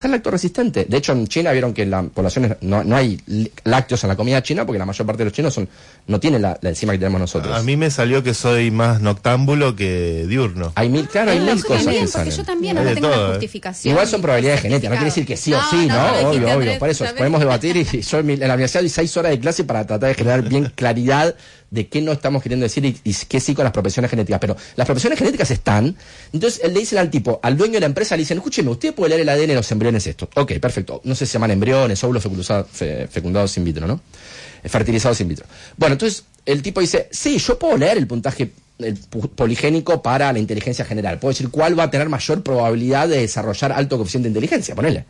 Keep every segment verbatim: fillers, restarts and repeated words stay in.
lactoresistente. De hecho, en China vieron que la población no, no hay lácteos en la comida china porque la mayor parte de los chinos son no tienen la, la enzima que tenemos nosotros. A mí me salió que soy más noctámbulo que diurno. Hay mil, claro, hay Ah, mil yo cosas también, que porque salen. yo también Hay no de tengo todo, una eh. justificación. Igual son probabilidades genéticas, no quiere decir que sí o No, sí, no, ¿no? lo dijiste, Obvio, obvio. Andrés, Por eso, ya ves. podemos debatir y yo en, mi, en la universidad doy seis horas de clase para tratar de generar bien claridad de qué no estamos queriendo decir y, y qué sí con las propensiones genéticas. Pero las propensiones genéticas están, entonces él le dice al tipo, al dueño de la empresa, le dicen, escúcheme, usted puede leer el A D N de los embriones esto. Ok, perfecto. No sé si se llaman embriones, óvulos fecundados, fe, fecundados in vitro, ¿no? Fertilizados in vitro. Bueno, entonces el tipo dice, sí, yo puedo leer el puntaje el poligénico para la inteligencia general. Puedo decir cuál va a tener mayor probabilidad de desarrollar alto coeficiente de inteligencia, ponele.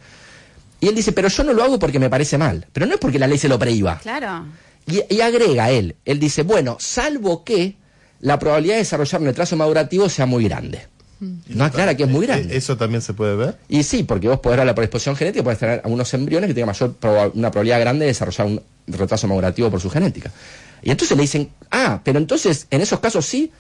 Y él dice, pero yo no lo hago porque me parece mal. Pero no es porque la ley se lo prohíba. Claro. Y, y agrega él, él dice, bueno, salvo que la probabilidad de desarrollar un retraso madurativo sea muy grande. No aclara que es muy grande. ¿Eso también se puede ver? Y sí, porque vos podés ver la predisposición genética, podés tener algunos embriones que tengan mayor proba- una probabilidad grande de desarrollar un retraso madurativo por su genética. Y entonces le dicen, ah, pero entonces en esos casos sí,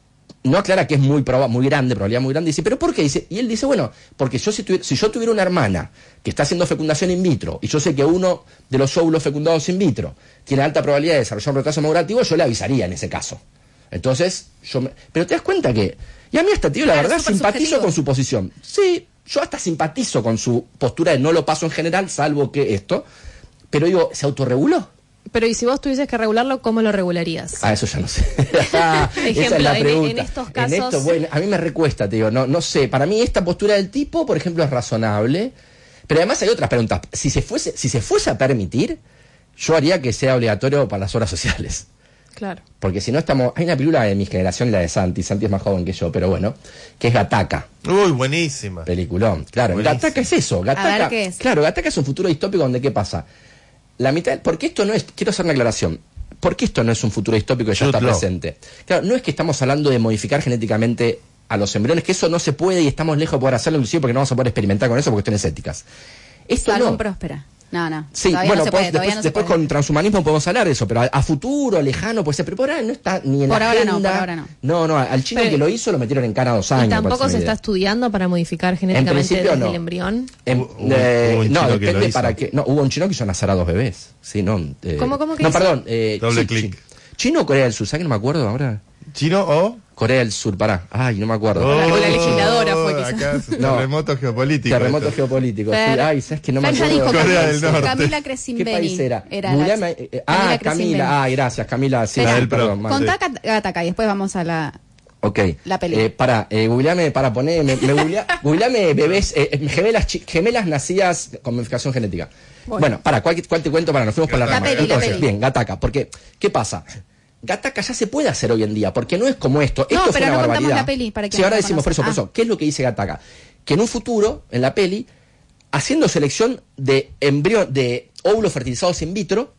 no aclara que es muy proba- muy grande, probabilidad muy grande. Dice, ¿pero por qué? Dice, y él dice, bueno, porque yo si, tuviera, si yo tuviera una hermana que está haciendo fecundación in vitro y yo sé que uno de los óvulos fecundados in vitro tiene alta probabilidad de desarrollar un retraso madurativo, yo le avisaría en ese caso. Entonces, yo me... pero te das cuenta que... Y a mí hasta, tío, la Claro, verdad, súper simpatizo subjetivo. con su posición. Sí, yo hasta simpatizo con su postura de no lo paso en general, salvo que esto. Pero digo, ¿se autorreguló? Pero y si vos tuvieses que regularlo, ¿cómo lo regularías? Ah, eso ya no sé. Esa Ejemplo, es la en- pregunta. en estos En casos- esto, bueno, a mí me recuesta, te digo, no, no sé. Para mí esta postura del tipo, por ejemplo, es razonable. Pero además hay otras preguntas. Si se fuese, si se fuese a permitir, yo haría que sea obligatorio para las obras sociales. Claro. Porque si no estamos... Hay una película de mi generación, la de Santi. Santi es más joven que yo, pero bueno. Que es Gattaca. Uy, buenísima. Peliculón. Claro, Buenísimo. Gattaca es eso. Gattaca, A ver, ¿qué es? Claro, Gattaca es un futuro distópico donde ¿qué pasa? La mitad... Porque esto no es... Quiero hacer una aclaración. ¿Por qué esto no es un futuro distópico que ya Jude está Law. presente? Claro, no es que estamos hablando de modificar genéticamente a los embriones, que eso no se puede y estamos lejos de poder hacerlo, inclusive porque no vamos a poder experimentar con eso por cuestiones éticas. Esto Salón no. próspera. No, no. Sí, Todavía bueno, no se pues, puede, todavía después, no se después puede. con transhumanismo podemos hablar de eso, pero a, a futuro, lejano, puede ser, pero por ahora no está ni en Por la ahora no, agenda. por ahora no. No, no, al chino Pero- que lo hizo lo metieron en cana dos años. ¿Y me tampoco parece se una está idea. estudiando para modificar genéticamente principio, desde no. el embrión? Em, Hubo- eh, hubo un no, chino que lo depende hizo. para qué. No, hubo un chino que hizo nacer a dos bebés. Sí, no. eh, ¿Cómo, cómo que No, hizo? perdón. Eh, Doble sí, clic. chi- ¿Chino o Corea del Sur? ¿Sabes que no me acuerdo ahora? ¿Chino o...? Corea del Sur, pará. Ay, no me acuerdo. O la legisladora fue, quizás. Acá es No. terremoto geopolítico. Terremoto esto. geopolítico. Sí. Fer- Ay, ¿sabes que no me Fer ya acuerdo? dijo Corea Camila- del Norte. Camila ¿Qué Crescimbeni. país era? Era Googleame, la- eh, eh, ah, Crescimbeni. Camila. Ah, gracias, Camila. Sí, Espera, sí, perdón. mal. Contá Gat- Gattaca y después vamos a la... Ok. La peli. Eh, para, eh, googleame, para poner, me, me googlea- googleame bebés, eh, gemelas, chi- gemelas nacidas con modificación genética. Bueno, Bueno. para, ¿cuál, cuál te cuento? Para, nos fuimos por la La rama. peli, la Entonces, peli. bien, Gattaca, porque, ¿qué pasa? Gattaca ya se puede hacer hoy en día, porque no es como esto. No, Esto fue pero una no contamos barbaridad. la peli para quien Sí, ahora no la decimos por eso, por conoce. eso. ¿Qué es lo que dice Gattaca? Que en un futuro, en la peli, haciendo selección de embrión, de óvulos fertilizados in vitro,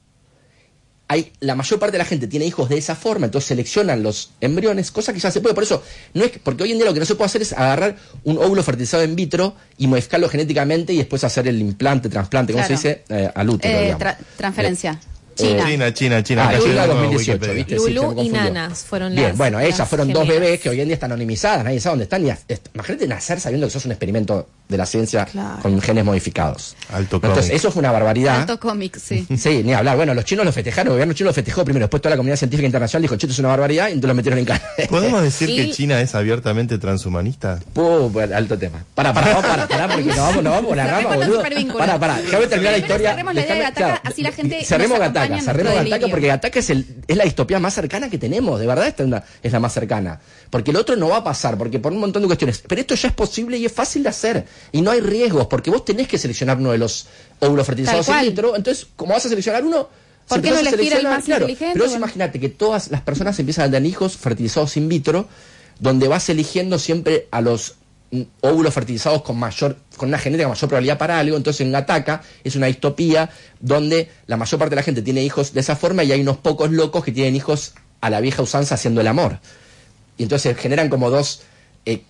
hay, la mayor parte de la gente tiene hijos de esa forma, entonces seleccionan los embriones, cosa que ya se puede. Por eso, no es que- porque hoy en día lo que no se puede hacer es agarrar un óvulo fertilizado in vitro y modificarlo genéticamente y después hacer el implante, trasplante, ¿cómo Claro. se dice? Eh, al útero, Eh, digamos. tra- transferencia. Eh, China. China, China, China. Ah, Acá Lula llega dos nueva mil dieciocho, Wikipedia. ¿viste? Sí, se me Lulú y confundió. Nanas fueron Bien, las... bueno, ellas las fueron dos gemelas. bebés que hoy en día están anonimizadas, nadie sabe dónde están. Y as- est- imagínate nacer sabiendo que sos un experimento de la ciencia Claro. con genes modificados. Alto Entonces, cómic. eso fue una barbaridad. Alto cómic, sí. Sí, ni hablar. Bueno, los chinos lo festejaron, el gobierno chino lo festejó primero, después toda la comunidad científica internacional dijo, che, esto es una barbaridad, y entonces lo metieron en cana. ¿Podemos decir Y- que China es abiertamente transhumanista? Puh, bueno, alto tema. Para, para, vamos, para, para, porque nos vamos, nos vamos por la rama, Cerremos los boludo. supervínculos. Para, para, ya voy a terminar la Primero historia. cerremos la idea de Dejame- Gattaca, así la gente Cerremos nos Gattaca, acompaña en cerremos nuestro Gattaca, delirio. porque Gattaca es, el, es la distopía más cercana que tenemos, de verdad, esta es la, es la más cercana. Porque el otro no va a pasar, porque por un montón de cuestiones. Pero esto ya es posible y es fácil de hacer. Y no hay riesgos, porque vos tenés que seleccionar uno de los óvulos fertilizados Tal in cual. vitro. Entonces, como vas a seleccionar uno, ¿Por si qué no empezás a elegir el seleccionar, más claro, inteligente? Pero vos Bueno. imagínate que todas las personas empiezan a tener hijos fertilizados in vitro, donde vas eligiendo siempre a los mm, óvulos fertilizados con mayor, con una genética con mayor probabilidad para algo. Entonces en Gattaca es una distopía donde la mayor parte de la gente tiene hijos de esa forma y hay unos pocos locos que tienen hijos a la vieja usanza haciendo el amor. Y entonces generan como dos eh,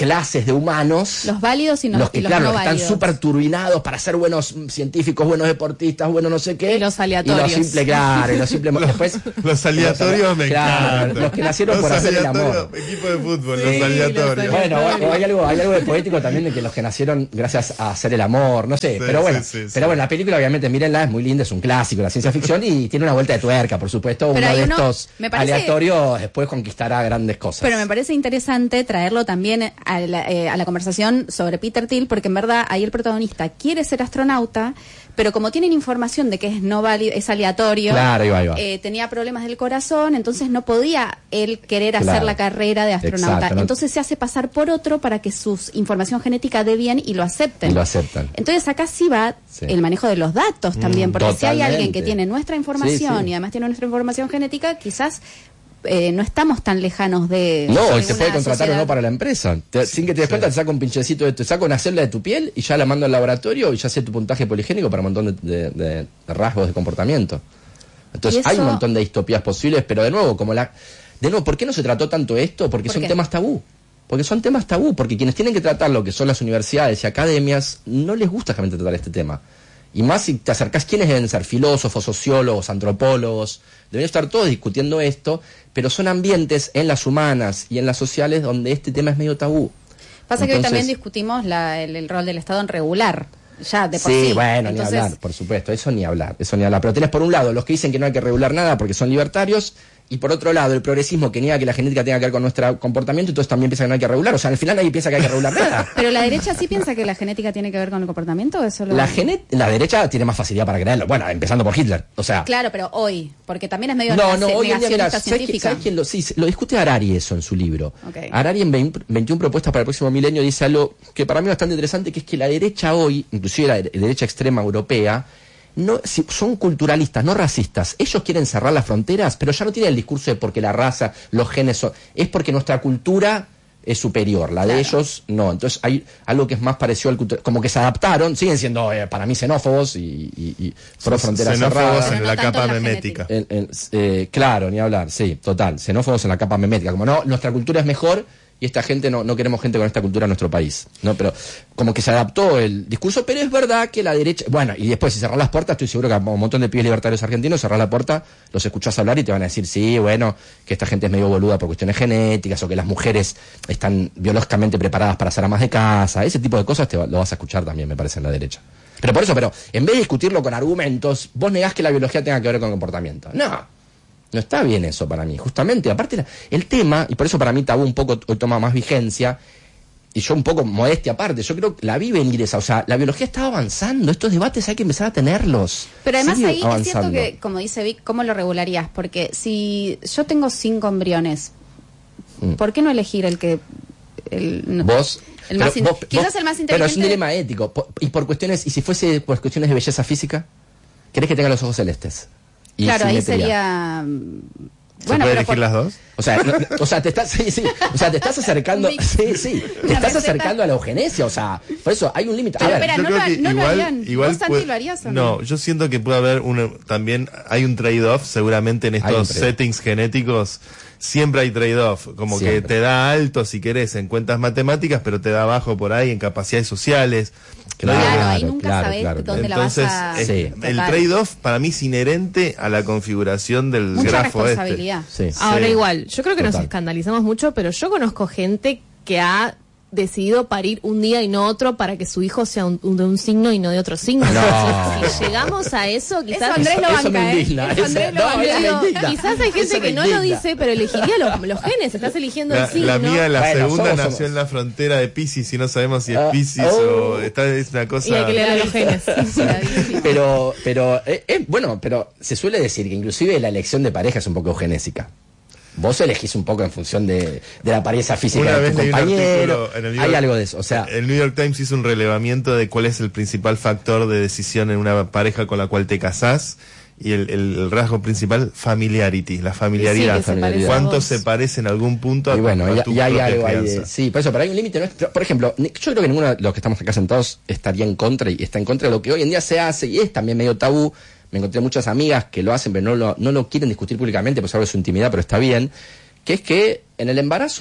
clases de humanos. Los válidos y, no, los que, y los claro, no los que están válidos. súper turbinados para ser buenos científicos, buenos deportistas, buenos no sé qué. Y los aleatorios. Y los simple, claro, y los simple, después. Los aleatorios me claro, encantan. los que nacieron Los por hacer el aleatorios, amor. Equipo de fútbol, Sí, los los aleatorios. aleatorios. Bueno, o hay algo, hay algo de poético también de que los que nacieron gracias a hacer el amor, no sé, Sí, pero bueno, sí, sí, pero sí. bueno, la película obviamente mírenla, es muy linda, es un clásico de la ciencia ficción y tiene una vuelta de tuerca, por supuesto, Pero uno hay de uno- estos me parece- aleatorios después conquistará grandes cosas. Pero me parece interesante traerlo también a la, eh, a la conversación sobre Peter Thiel, porque en verdad ahí el protagonista quiere ser astronauta, pero como tienen información de que es no válido, es aleatorio, Claro, ahí va, ahí va. eh, tenía problemas del corazón, entonces no podía él querer hacer Claro. la carrera de astronauta. Exacto, ¿no? Entonces se hace pasar por otro para que su información genética dé bien y lo acepten. Y lo aceptan. Entonces acá sí va Sí. el manejo de los datos también, porque si hay totalmente. alguien que tiene nuestra información Sí, sí. y además tiene nuestra información genética, quizás eh, no estamos tan lejanos de... No, de y te una puede contratar sociedad. o no para la empresa. Te- sin que te des cuenta, te saca un pinchecito de te saca una célula de tu piel y ya la mando al laboratorio y ya sé tu puntaje poligénico para un montón de, de- de- de rasgos de comportamiento. Entonces Y hay un eso- montón de distopías posibles, pero de nuevo, como la de nuevo, ¿por qué no se trató tanto esto? Porque ¿Por son qué? temas tabú. Porque son temas tabú, porque quienes tienen que tratarlo, que son las universidades y academias, no les gusta realmente tratar este tema. Y más si te acercás, ¿quiénes deben ser? Filósofos, sociólogos, antropólogos. Deben estar todos discutiendo esto, pero son ambientes en las humanas y en las sociales donde este tema es medio tabú. Pasa que hoy Entonces- también discutimos la- el, el rol del Estado en regular, ya de por sí. Sí, bueno, Entonces, ni hablar, por supuesto, eso ni hablar, eso ni hablar. Pero tenés por un lado los que dicen que no hay que regular nada porque son libertarios, y por otro lado el progresismo que niega que la genética tenga que ver con nuestro comportamiento, entonces también piensa que no hay que regular. O sea, al final nadie piensa que hay que regular nada. Pero la derecha sí piensa que la genética tiene que ver con el comportamiento, ¿o es solo... La, genet- la derecha tiene más facilidad para creerlo. Bueno, empezando por Hitler. O sea, Claro, pero hoy, porque también es medio no, no, negaci- hoy en día, mira, negacionista ¿sabes, quién- científica. sabes quién lo, sí, lo discute Harari eso en su libro? Ok. Harari en veinte veintiuna propuestas para el próximo milenio dice algo que para mí es bastante interesante, que es que la derecha hoy, inclusive la de- derecha extrema europea, no, si- son culturalistas, no racistas. Ellos quieren cerrar las fronteras, pero ya no tienen el discurso de porque la raza, los genes son... Es porque nuestra cultura es superior, la de Claro. ellos no. Entonces hay algo que es más parecido al cultural, como que se adaptaron, siguen siendo eh, para mí xenófobos y, y, y pro fronteras Xenófobos cerradas. Pero en no la tanto capa en la memética. En- en- eh, claro, ni hablar, sí, total. Xenófobos en la capa memética. Como no, nuestra cultura es mejor y esta gente no, no queremos gente con esta cultura en nuestro país. No, pero como que se adaptó el discurso, pero es verdad que la derecha. Bueno, y después, si cerrás las puertas, estoy seguro que a un montón de pibes libertarios argentinos cerrás la puerta, los escuchás hablar y te van a decir, sí, bueno, que esta gente es medio boluda por cuestiones genéticas o que las mujeres están biológicamente preparadas para ser amas de casa. Ese tipo de cosas te va- lo vas a escuchar también, me parece, en la derecha. Pero por eso, pero en vez de discutirlo con argumentos, vos negás que la biología tenga que ver con el comportamiento. No. No está bien eso para mí, justamente. Aparte, la- el tema, y por eso para mí Tabú un poco hoy toma más vigencia, y yo un poco modestia aparte, yo creo que la vi venir esa. O sea, la biología está avanzando, estos debates hay que empezar a tenerlos. Pero además Sigue ahí es cierto avanzando. que, como dice Vic, ¿cómo lo regularías? Porque si yo tengo cinco embriones, Mm. ¿por qué no elegir el que... El, no- Vos. el pero más in- vos- quizás vos- el más Pero inteligente... es un dilema ético. po- Y por cuestiones, y si fuese por cuestiones de belleza física, ¿querés que tenga los ojos celestes? Y Claro, ahí simetría. sería... mm, ¿Se Bueno, puede pero elegir por- las dos? O sea, no- o sea, te estás, sí, sí, o sea, te estás acercando, Un mix. sí, sí, te Una estás receta. acercando a la eugenesia, o sea, por eso hay un límite. A Pero ver, espera, Yo no creo lo- que no lo igual, harían. igual ¿Vos, Santi, puede- lo harías o no? no, yo siento que puede haber una, también hay un trade-off seguramente en Hay un estos trade-off. settings genéticos. Siempre hay trade-off, como Siempre. que te da alto si querés en cuentas matemáticas, pero te da bajo por ahí en capacidades sociales. Claro, No digo- Claro, ahí nunca claro, sabés claro. dónde Entonces, la vas a... es- Sí. el Total. trade-off para mí es inherente a la configuración del Mucha grafo responsabilidad. sí. Ahora Sí. igual, yo creo que nos Total. escandalizamos mucho, pero yo conozco gente que ha decidido parir un día y no otro para que su hijo sea un, un- de un signo y no de otro signo. No. Si llegamos a eso, quizás... Eso Andrés lo Eso banca, me ¿eh? indigna, Eso eso- Andrés lo no, banca. eso me Digo, indigna. quizás hay Eso gente me que no lo indigna. dice, pero elegiría los, los genes, estás eligiendo La, el signo. la mía, la Bueno, segunda, somos- nació somos. en la frontera de Piscis y no sabemos si es Ah, Piscis oh. o está, es una cosa... Y hay que leer a los genes. Cuidadísimo. Pero, pero, eh, eh, bueno, pero se suele decir que inclusive la elección de pareja es un poco eugenésica. Vos elegís un poco en función de, de la apariencia física Una de tu vez leí un compañero. artículo en el New Hay York- algo de eso, o sea, el New York Times hizo un relevamiento de cuál es el principal factor de decisión en una pareja con la cual te casás, y el, el- el rasgo principal, familiarity, la familiaridad. Sí, que se parece a ¿Cuánto vos. se parece en algún punto a, y bueno, a y, tu y hay propia algo ahí de, crianza? sí, por eso, pero hay un límite. ¿No? Pero, por ejemplo, ni- yo creo que ninguno de los que estamos acá sentados estaría en contra y está en contra de lo que hoy en día se hace y es también medio tabú. Me encontré muchas amigas que lo hacen, pero no lo, no lo quieren discutir públicamente, pues hablo de su intimidad, pero está bien, que es que en el embarazo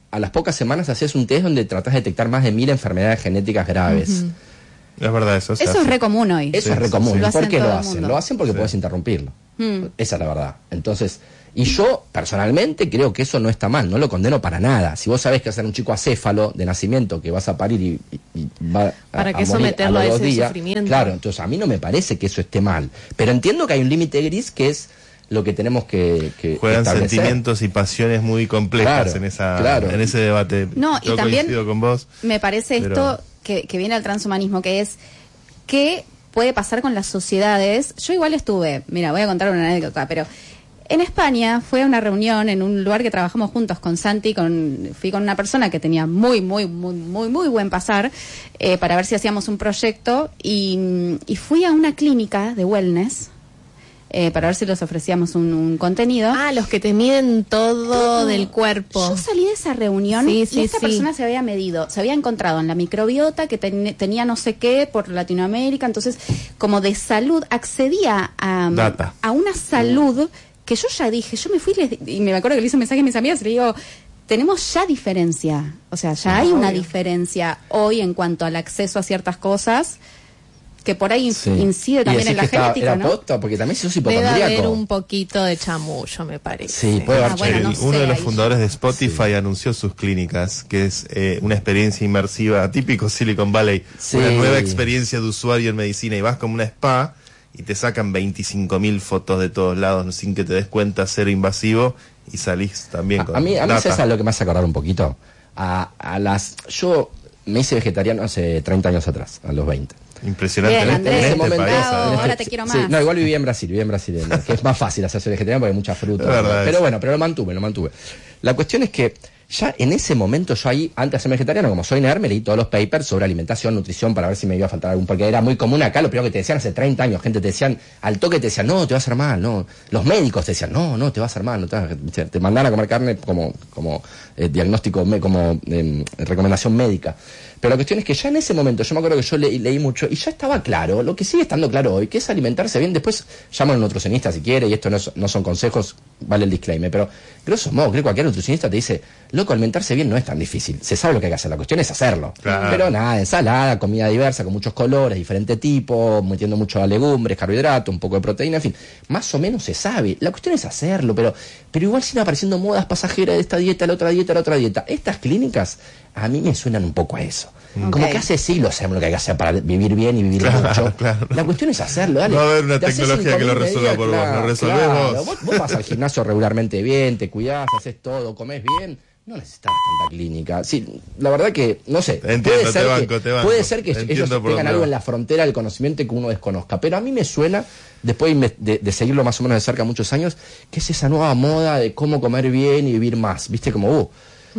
a las pocas semanas hacías un test donde tratás de detectar más de mil enfermedades genéticas graves. Ujú. Es verdad, eso se Eso hace. es re común hoy. Eso Sí, es re sí, común. sí. Lo ¿Por hacen qué lo todo el hacen? mundo. Lo hacen porque Sí. puedes interrumpirlo. Mm. Esa es la verdad. Entonces, y yo personalmente creo que eso no está mal, no lo condeno para nada. Si vos sabés que vas a ser un chico acéfalo de nacimiento que vas a parir y, y- y va a, ¿Para qué a morir someterlo los a dos ese días, sufrimiento? claro, entonces a mí no me parece que eso esté mal. Pero entiendo que hay un límite gris que es lo que tenemos que, que Juegan establecer. sentimientos y pasiones muy complejas Claro, en esa claro. en ese debate. No, y Yo también coincido con vos. me parece pero- esto que, que viene al transhumanismo, que es qué puede pasar con las sociedades. Yo igual estuve, mira, voy a contar una anécdota, pero en España fue a una reunión en un lugar que trabajamos juntos con Santi, con, fui con una persona que tenía muy, muy, muy, muy, muy buen pasar eh, para ver si hacíamos un proyecto y, y fui a una clínica de wellness eh, para ver si les ofrecíamos un, un contenido. Ah, los que te miden todo, Todo. del cuerpo. Yo salí de esa reunión Sí, y sí, esta sí. persona se había medido, se había encontrado en la microbiota que ten- tenía no sé qué por Latinoamérica, entonces como de salud accedía a, Data. a una salud que yo ya dije, yo me fui y, les- y me acuerdo que le hice un mensaje a mis amigas y le digo, tenemos ya diferencia, o sea, ya hay una diferencia hoy en cuanto al acceso a ciertas cosas que por ahí Sí. incide Y también decís en la que estaba- genética, era ¿no? posta, porque también si sos Debe haber hipocondríaco. un poquito de chamullo, me parece. Sí, puede haber Ah, bueno, El- no sé, uno de los ahí fundadores ya- de Spotify anunció sus clínicas, que es eh, una experiencia inmersiva, típico Silicon Valley, Sí. una nueva experiencia de usuario en medicina, y vas como una spa y te sacan veinticinco mil fotos de todos lados sin que te des cuenta, cero invasivo, y salís también A, con a mí, a mí data. ¿sabes a lo que me hace acordar un poquito? A, a las, yo me hice vegetariano hace treinta años atrás, a los veinte. Impresionante Bien, en, Andrés. este En ese momento, país. bravo, además. ahora te quiero Sí, más. no, igual viví en Brasil, viví en Brasil, en- que es más fácil hacerse vegetariano porque hay mucha fruta. Es verdad pero eso. bueno, pero lo mantuve, lo mantuve. La cuestión es que ya en ese momento yo ahí, antes de hacerme vegetariano, como soy nerd, me leí todos los papers sobre alimentación, nutrición, para ver si me iba a faltar algún, porque era muy común acá, lo primero que te decían hace treinta años, gente te decían, al toque te decían, no, te va a hacer mal, no. Los médicos te decían, no, no, te va a hacer mal, no te, vas a-". te mandaban a comer carne como, como eh, diagnóstico, me- como eh, recomendación médica. Pero la cuestión es que ya en ese momento, yo me acuerdo que yo le- leí mucho y ya estaba claro, lo que sigue estando claro hoy, que es alimentarse bien. Después llaman a un nutricionista si quiere, y esto no, es- no son consejos, vale el disclaimer, pero grosso modo, creo que cualquier nutricionista te dice, loco, alimentarse bien no es tan difícil, se sabe lo que hay que hacer, la cuestión es hacerlo. Claro. Pero nada, ensalada, comida diversa, con muchos colores, diferente tipo, metiendo mucho legumbres, carbohidratos, un poco de proteína, en fin, más o menos se sabe. La cuestión es hacerlo, pero, pero igual siguen apareciendo modas pasajeras de esta dieta, la otra dieta, la otra dieta. Estas clínicas a mí me suenan un poco a eso. Como Ok. que hace siglos sabemos lo que hay que hacer para vivir bien y vivir Claro, mucho. claro. La cuestión es hacerlo, dale. No va a haber una Te haces tecnología que lo cinco mil resuelva por vos, medidas, lo resolvés claro. vos. vos. Vos vas al gimnasio regularmente bien, te cuidás, haces todo, comes bien. No necesitas tanta clínica. Sí, la verdad que, no sé. Entiendo, puede te ser banco, que, te banco. Puede ser que Entiendo ellos por tengan dónde algo va. en la frontera del conocimiento que uno desconozca. Pero a mí me suena, después de, de- de seguirlo más o menos de cerca muchos años, que es esa nueva moda de cómo comer bien y vivir más. ¿Viste? Como, uh,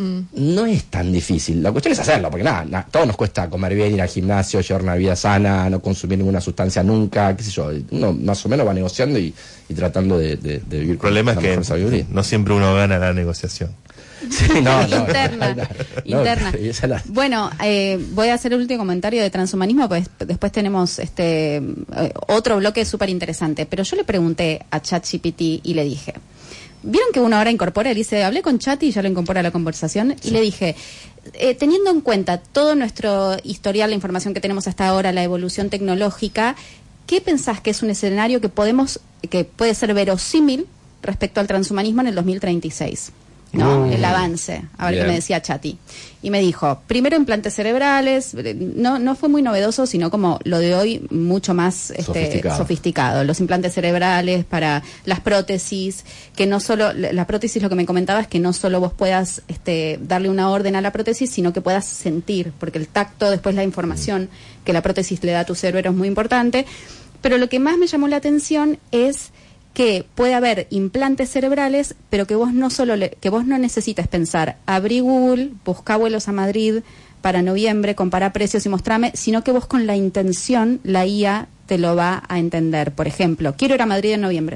no es tan difícil. La cuestión es hacerlo, porque nada, nada, todo nos cuesta comer bien, ir al gimnasio, llevar una vida sana, no consumir ninguna sustancia nunca, qué sé yo. Uno más o menos va negociando y, y tratando de, de- de vivir El problema es la que mejor sabiduría. no siempre uno gana la negociación. Sí, no, no, Interna, no, no, interna. y esa es la- Bueno, eh, voy a hacer el último comentario de transhumanismo, pues después tenemos este eh, otro bloque súper interesante. Pero yo le pregunté a ChatGPT y le dije, ¿vieron que uno ahora incorpora? Él dice, hablé con Chat y ya lo incorpora a la conversación. Y le dije, eh, teniendo en cuenta todo nuestro historial, la información que tenemos hasta ahora, la evolución tecnológica, ¿qué pensás que es un escenario que podemos, que puede ser verosímil respecto al transhumanismo en el dos mil treinta y seis? ¿No? Uh, el avance. A ver bien. qué me decía Chati. Y me dijo, primero implantes cerebrales, no, no fue muy novedoso, sino como lo de hoy mucho más este, Sofisticado. sofisticado. Los implantes cerebrales para las prótesis, que no solo, la la prótesis, lo que me comentaba es que no solo vos puedas este, darle una orden a la prótesis, sino que puedas sentir, porque el tacto, después la información que la prótesis le da a tu cerebro es muy importante. Pero lo que más me llamó la atención es que puede haber implantes cerebrales, pero que vos no solo le- que vos no necesites pensar, abrí Google, buscá vuelos a Madrid para noviembre, compará precios y mostrame, sino que vos con la intención, la I A te lo va a entender. Por ejemplo, quiero ir a Madrid en noviembre.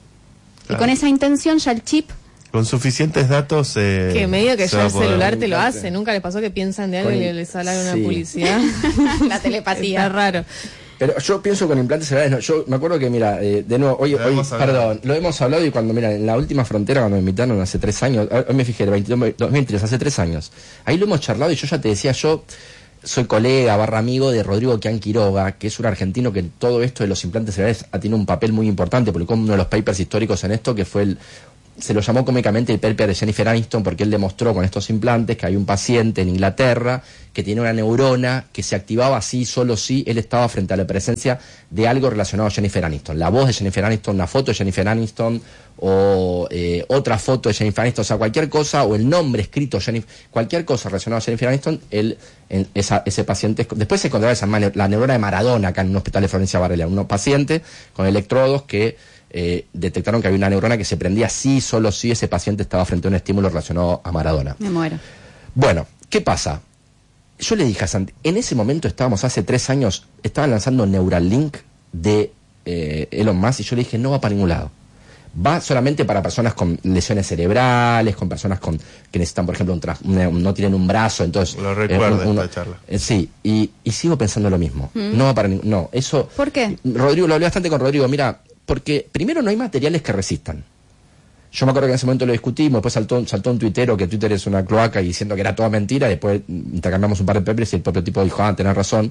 Y Claro. con esa intención ya el chip, Con suficientes datos. Eh, Que medio que se ya va el a poder- celular te lo Claro. hace. Nunca les pasó que piensan de algo Con- y les sale una sí. publicidad. la telepatía. Está raro. Pero yo pienso con implantes cerebrales, no, yo me acuerdo que, mira, eh, de nuevo, hoy, Lo hoy hemos hablado. perdón, lo hemos hablado y cuando, mira, en la última frontera, cuando me invitaron hace tres años, hoy me fijé, el veintidós, dos mil veintitrés, hace tres años, ahí lo hemos charlado y yo ya te decía, yo soy colega, barra amigo de Rodrigo Kian Quiroga, que es un argentino que en todo esto de los implantes cerebrales ha tenido un papel muy importante, publicó uno de los papers históricos en esto, que fue el, se lo llamó cómicamente el paper de Jennifer Aniston, porque él demostró con estos implantes que hay un paciente en Inglaterra que tiene una neurona que se activaba así, solo si él estaba frente a la presencia de algo relacionado a Jennifer Aniston. La voz de Jennifer Aniston, una foto de Jennifer Aniston, o eh, otra foto de Jennifer Aniston, o sea, cualquier cosa, o el nombre escrito, Jennifer, cualquier cosa relacionada a Jennifer Aniston, él, en esa, ese paciente, después se encontraba esa, la neurona de Maradona acá en un hospital de Florencia Varela, unos pacientes con electrodos que Eh, detectaron que había una neurona que se prendía sí, solo si ese paciente estaba frente a un estímulo relacionado a Maradona. Me muero. Bueno, ¿qué pasa? Yo le dije a Santi, en ese momento estábamos, hace tres años, estaban lanzando Neuralink de eh, Elon Musk y yo le dije, no va para ningún lado. Va solamente para personas con lesiones cerebrales, con personas con que necesitan, por ejemplo, un tras, una, no tienen un brazo, entonces... Lo recuerdo eh, un, esta charla. Eh, sí, y, y sigo pensando lo mismo. Mm. No va para ningún... No, eso... ¿Por qué? Rodrigo, lo hablé bastante con Rodrigo, mira... Porque primero no hay materiales que resistan. Yo me acuerdo que en ese momento lo discutimos, después saltó, saltó un tuitero que Twitter es una cloaca y diciendo que era toda mentira, después intercambiamos un par de papers y el propio tipo dijo, ah, tenés razón.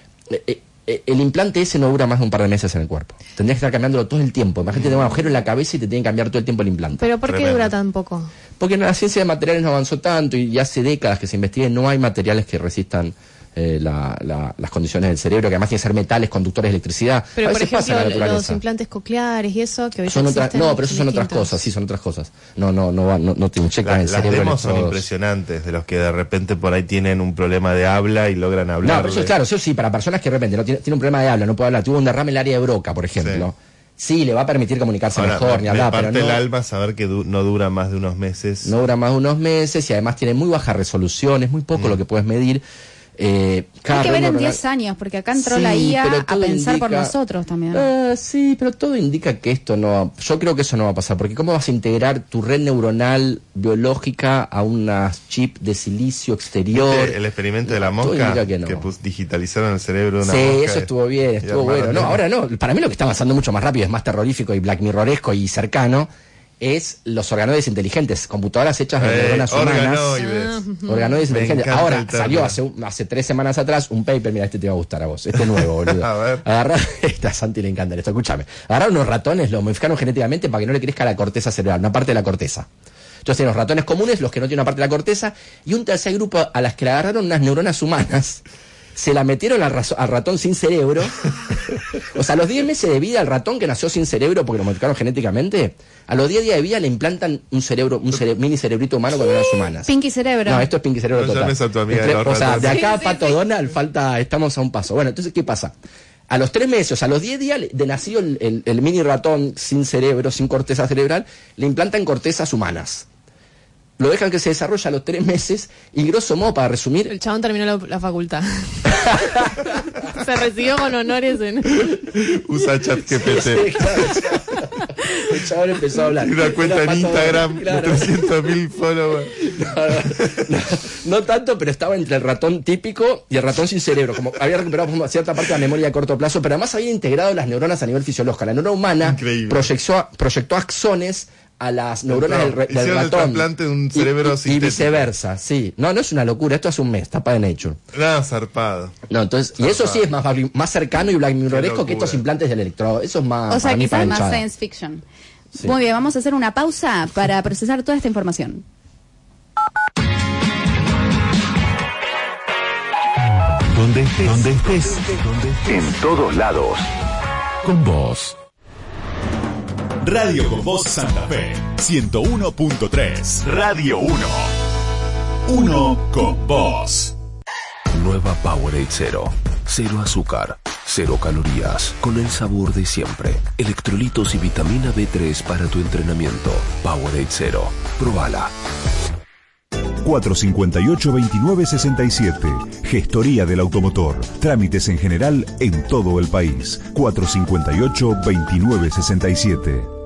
Eh, eh, el implante ese no dura más de un par de meses en el cuerpo. Tendrías que estar cambiándolo todo el tiempo. Imagínate, te da un agujero en la cabeza y te tienen que cambiar todo el tiempo el implante. ¿Pero por qué Tremendo. dura tan poco? Porque la ciencia de materiales no avanzó tanto y hace décadas que se investiga y no hay materiales que resistan Eh, la, la, las condiciones del cerebro, que además tienen que ser metales, conductores de electricidad. Pero a por veces pasa en la ejemplo, los naturaleza. implantes cocleares y eso que hoy Son otras, no, pero eso son otras distintos. cosas, sí, son otras cosas. No, no, no, va- no, no te inyectan La- el las cerebro. demos son electrodos. impresionantes, de los que de repente por ahí tienen un problema de habla y logran hablar. No, pero eso es claro, eso sí, para personas que de repente no tiene, tiene un problema de habla, no puede hablar, tuvo un derrame en el área de Broca, por ejemplo. Sí, le va a permitir comunicarse Ahora, mejor, me, ni hablar, me parte pero no, el alma saber que du- no dura más de unos meses. no dura más de unos meses y además tiene muy baja resolución, es muy poco Mm. lo que puedes medir. Eh, cada Hay que ver red en neuronal- diez años, porque acá entró Sí, la I A pero a todo pensar por indica- nosotros también. Ah, sí, pero todo indica que esto no... Yo creo que eso no va a pasar, porque ¿cómo vas a integrar tu red neuronal biológica a unas chip de silicio exterior? ¿Viste el experimento de la Todo mosca indica que no. pus- digitalizaron el cerebro de una Sí, mosca. eso estuvo bien, y estuvo armaron bueno. No, un- ahora no. Para mí lo que está avanzando mucho más rápido, es más terrorífico y Black Mirroresco y cercano, es los organoides inteligentes, computadoras hechas de Eh, neuronas humanas. organoides. Organoides Me inteligentes. encanta Ahora el término. salió hace, un- hace tres semanas atrás un paper, mira, este te va a gustar a vos, este nuevo, boludo. A ver. Agarrar, este a Santi le encanta esto, escúchame. Agarraron unos ratones, los modificaron genéticamente para que no le crezca la corteza cerebral, una parte de la corteza. Entonces tienen los ratones comunes, los que no tienen una parte de la corteza, y un tercer grupo a las que le agarraron unas neuronas humanas, se la metieron al, razo- al ratón sin cerebro. O sea, a los diez meses de vida al ratón que nació sin cerebro porque lo modificaron genéticamente, a los diez días de vida le implantan un cerebro, un cere- mini cerebrito humano con neuronas humanas. Pinky cerebro. No, esto es Pinky Cerebro No total. llames a tu amiga de Entre- los o sea, de ratones. acá a Sí, sí, Pato sí. Donald falta, estamos a un paso. Bueno, entonces, ¿qué pasa? A los tres meses, o sea, a los diez días de nacido el, el- el mini ratón sin cerebro, sin corteza cerebral, le implantan cortezas humanas. Lo dejan que se desarrolle a los tres meses y, grosso modo, para resumir, El chabón terminó la, la facultad. Se recibió con honores en... Usa chat G P Sí, T. claro, el chabón empezó a hablar. Y una cuenta Era en Pato Instagram Donald, claro. de trescientos mil followers. No, no, no, no tanto, pero estaba entre el ratón típico y el ratón sin cerebro. Como había recuperado por ejemplo, cierta parte de la memoria a corto plazo, pero además había integrado las neuronas a nivel fisiológico. La neurona humana Increíble. proyectó, proyectó axones a las neuronas del, re- del Hicieron el ratón. trasplante de un Y- cerebro y, y sintético. viceversa, sí. No, no es una locura, esto hace un mes, tapa de Nature. Nada, zarpado. No, entonces, y eso sí es más, más cercano y Black Mirroresco que locura. estos implantes del electrodo. Eso es más, O sea, para mí, para quizás más hinchada. science fiction. Sí. Muy bien, vamos a hacer una pausa para procesar toda esta información. Donde estés, donde estés, en todos lados. Con vos. Radio con Voz Santa Fe, ciento uno punto tres. Radio uno. Uno con vos. Nueva Powerade Cero. Cero azúcar, cero calorías, con el sabor de siempre. Electrolitos y vitamina B tres para tu entrenamiento. Powerade Cero. Probala. cuatro cinco ocho, veintinueve sesenta y siete. Gestoría del automotor. Trámites en general en todo el país. cuatro cinco ocho, veintinueve sesenta y siete.